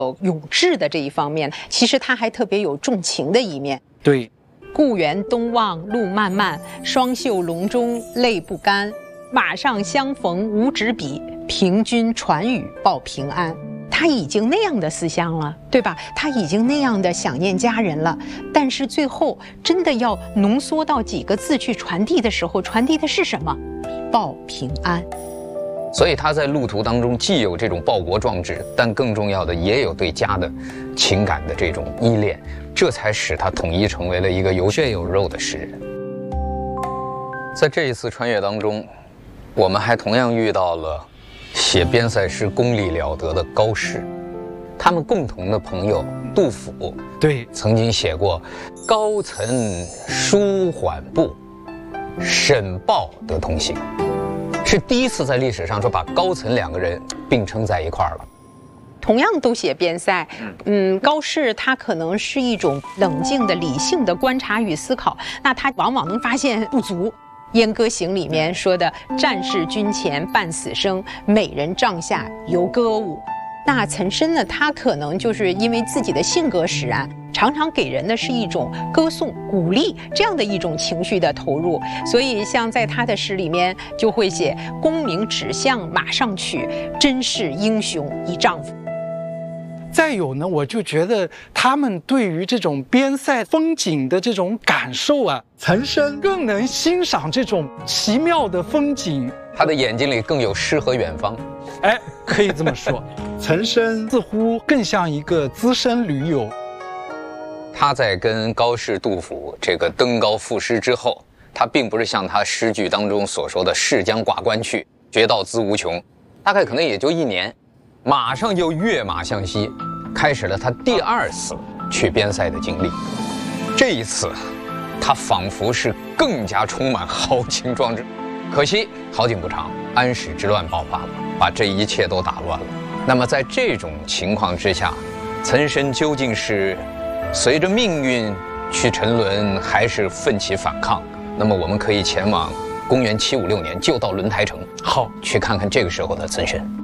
勇志的这一方面，其实他还特别有重情的一面。 对， 故园东望路漫漫，双袖龙钟泪不干。马上相逢无纸笔，凭君传语报平安。他已经那样的思乡了，对吧？他已经那样的想念家人了，但是最后真的要浓缩到几个字去传递的时候，传递的是什么？报平安。 所以他在路途当中既有这种报国壮志，但更重要的也有对家的情感的这种依恋，这才使他统一成为了一个有血有肉的诗人。在这一次穿越当中，我们还同样遇到了写边塞诗功力了得的高适，他们共同的朋友杜甫， 对， 曾经写过“高岑舒缓步，沈豹得同行”，是第一次在历史上说把高岑两个人并称在一块儿了。 同样都写边塞，高适他可能是一种冷静的、理性的观察与思考，那他往往能发现不足。《燕歌行》里面说的“战事军前半死生，美人帐下犹歌舞”。那岑参呢，他可能就是因为自己的性格使然，常常给人的是一种歌颂、鼓励这样的一种情绪的投入，所以像在他的诗里面就会写“功名只向马上取，真是英雄一丈夫”。 再有呢，我就觉得他们对于这种边塞风景的这种感受啊，岑参更能欣赏这种奇妙的风景， 他的眼睛里更有诗和远方。 哎，可以这么说，岑参似乎更像一个资深驴友。 他在跟高适、杜甫这个登高赋诗之后，他并不是像他诗句当中所说的“逝将挂冠去，绝道资无穷”，大概可能也就1年。马上就跃马向西，开始了他第2次去边塞的经历。这一次，他仿佛是更加充满豪情壮志。可惜好景不长，安史之乱爆发了，把这一切都打乱了。那么在这种情况之下，岑参究竟是随着命运去沉沦，还是奋起反抗？那么我们可以前往公元756年，就到轮台城， 好， 去看看这个时候的岑参。